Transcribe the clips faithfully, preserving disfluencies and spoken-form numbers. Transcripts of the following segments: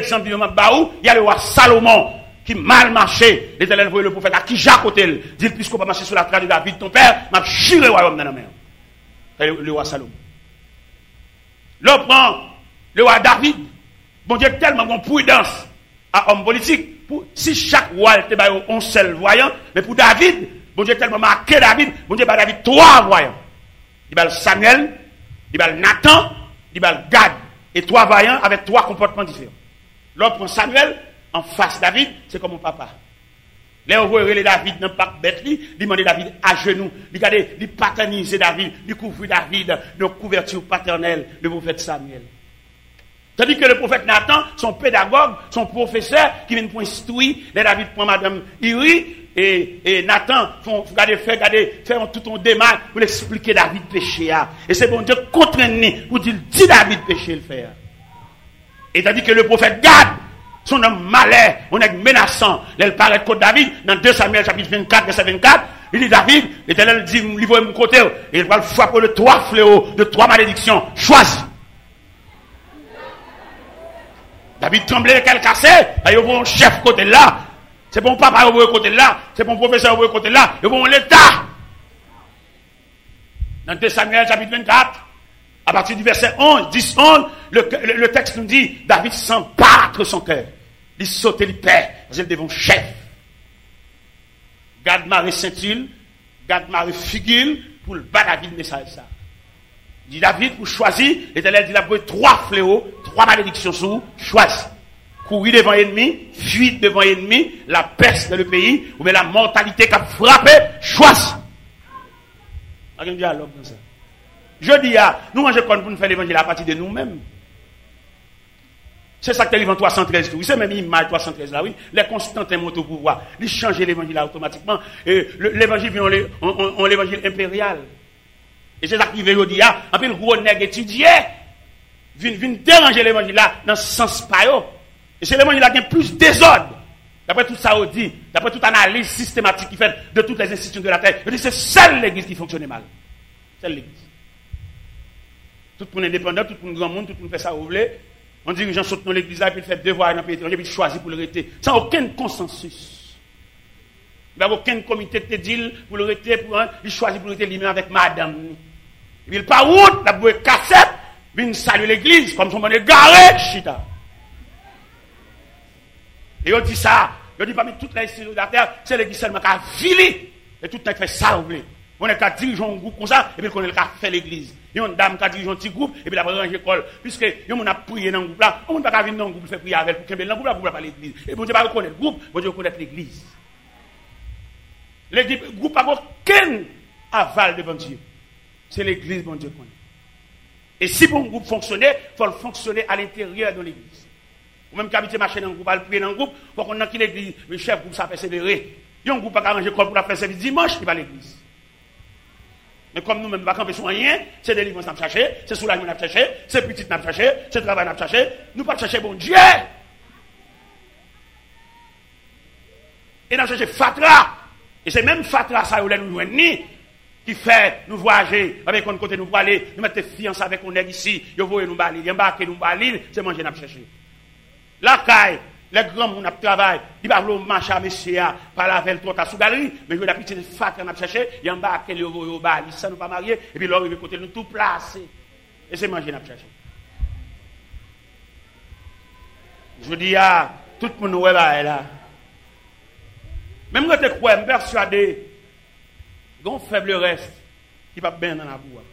exemple de Baou, il y a le roi Salomon qui mal marché. L'Éternel voyait le prophète à qui Jacques Hôtel. Dit puisqu'on va marcher sur la trace de David, ton père, m'a chiré le royaume dans la mer. Le, le roi Salomon. L'on prend le roi David. Bon Dieu, tellement bon prudence à homme politique. Pour, si chaque roi était un seul voyant, mais pour David, bon Dieu, tellement marqué David, bon Dieu, David trois voyants. Il y a Samuel, il y a Nathan, il y a Gad. Et trois voyants avec trois comportements différents. L'autre prend Samuel, en face David, c'est comme mon papa. Là, on voit les David dans le parc bête, il demande David à genoux, il regarde, il paternise David, il couvre David de couverture paternelle de prophète Samuel. Tandis que le prophète Nathan, son pédagogue, son professeur, qui vient pour instruire, les David prend madame Iri, et, et Nathan, font, regardez, fait, regardez, faire tout un démarche pour expliquer David péché. Et c'est bon Dieu contraigné pour dire, dis David péché le faire. Et tandis que le prophète Gad, son homme malin, on est menaçant, il paraît contre David, dans deux Samuel chapitre vingt-quatre, verset vingt-quatre, il dit David, l'Éternel dit, livre mon côté, et il va le frapper de trois fléaux, de trois malédictions, choisis. David tremblait, qu'elle cassait, il y a un chef côté là, c'est bon papa au côté là, c'est bon professeur au côté là, il y a bon l'État. Dans deux Samuel chapitre vingt-quatre, à partir du verset onze, dix, onze, le, le, le texte nous dit, David sent battre son cœur. Il saute, il perd, parce qu'il devant chef. Gad Marie Saint-Il, Gad Marie Figil, pour le bas David message ça. Il dit David, pour choisir, l'Éternel dit, il a pris trois fléaux, trois malédictions sous, choisis. Courir devant l'ennemi, fuir devant l'ennemi, la peste dans le pays, ou bien la mortalité qui a frappé, choisis. Il y a un dialogue dans ça. Je dis, ah, nous, on pour nous faire l'évangile à partir de nous-mêmes. C'est ça que livre en trois cent treize. Oui, c'est même l'image trois cent treize là, oui. Les Constantins montent au pouvoir. Ils changent l'évangile là automatiquement. Et l'évangile vient en l'évangile impérial. Et c'est ça qui veut dire, ah, un peu le gros nègre étudié, vient déranger l'évangile là dans ce sens pas. Et c'est l'évangile là qui a plus désordre. D'après tout ça, on dit, d'après toute analyse systématique qui fait de toutes les institutions de la terre, on dit c'est seule l'église qui fonctionne mal. Seule l'église. Tout le monde indépendant, tout le monde grand monde, tout le monde fait ça au voulez. On dit que les gens sautent dans l'église là, et puis ils font devoir dans le pays étranger, puis ils choisissent pour le rester. Sans aucun consensus. Il n'y a aucun comité de deal pour le rester, pour un, il choisit pour le rester lui-même avec madame. Et puis il part route, la bouée cassette, vient saluer l'église, comme son monde est garé, chita. Et on dit ça, on dit parmi toutes les institutions de la terre, c'est l'église seulement qui a filé, et tout le monde fait ça, vous voulez. On est qu'à diriger un groupe comme ça, et puis on est qu'à faire l'église. Il y a une dame qui a dirigé un petit groupe, et puis la ranger l'école. Puisque, on a prié dans le groupe là, on ne peut pas venir dans le groupe, faire prier avec, pour qu'il y ait dans le groupe là, pour pas l'église. Et bon Dieu va reconnaître le groupe, bon Dieu reconnaître l'église. Le groupe n'a aucun aval devant Dieu. C'est l'église, bon Dieu connaît. Et si bon groupe fonctionnait, il faut le fonctionner à l'intérieur de l'église. Ou même qu'habiter marcher dans le groupe, aller prier dans le groupe, pour qu'on ait qui l'église, le chef groupe, ça persévérer. Il y a un groupe qui a arrangé pour la faire service dimanche, il va à l'église. Mais comme nous-mêmes, nous ne pouvons pas rien, c'est des livres qu'on a cherché, c'est soulagement qu'on a cherché, c'est petit qu'on a cherché, c'est travail qu'on a cherché, nous ne pouvons pas chercher bon Dieu. Et nous avons cherché Fatra. Et c'est même Fatra, ça, où nous nous ni qui fait nous voyager, avec un côté nous pour aller, nous mettre fiancés avec un nègre ici, nous voyons nous balir, nous embarquer nous balir, c'est manger nous chercher. La caille, les grands gens qui travaillent, ils ne vont pas marcher à monsieur, par la veille, tout à sous galerie, mais je vais la petite fat qu'on a cherché, ils embarquent les euros, ils balir, ils ne sont pas mariés, et puis là, ils vont côté nous tout placer. Et c'est manger nous chercher. Je dis à tout le monde, ouais, là. Même quand tu crois, je suis persuadé, il y a un faible reste qui va bien dans la boue.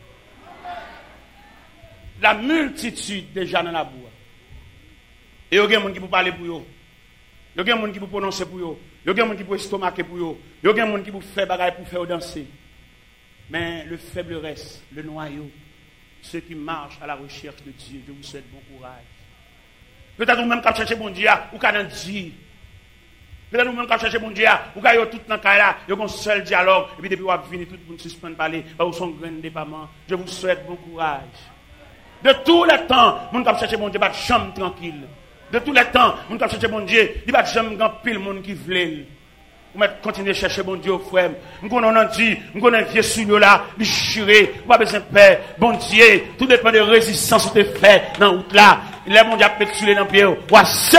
La multitude déjà dans la boue. Et il y a des gens qui peuvent parler pour eux. Il y a des gens qui peuvent prononcer pour eux. Il y a des gens qui peuvent estomaquer pour eux. Il y a des gens qui peuvent faire bagaille pour faire danser. Mais le faible reste, le noyau, ceux qui marchent à la recherche de Dieu, je vous souhaite bon courage. Peut-être vous-même qui cherchez bon Dieu, ou qui dans Dieu. Peut-être vous-même qui cherchez bon Dieu, ou qui tout dans le cas là, il y a un seul dialogue, et puis depuis vous avez fini, tout le monde suspend de parler, vous sont grain de dépendant. Je vous souhaite bon courage. De tous les temps, vous qui cherchez bon Dieu, pas de chambre tranquille. De tous les temps, vous qui cherchez bon Dieu, il n'y a pas de chambre grand pile monde qui veut. Vous continuez à chercher bon Dieu, frère. Nous connaissons Dieu, nous connaissons vieux souillot là, il chiré, vous pas besoin de paix. Bon Dieu, tout dépend de résistance que tu fais dans la route là. Les mondiaux peuvent tuer dans le pied.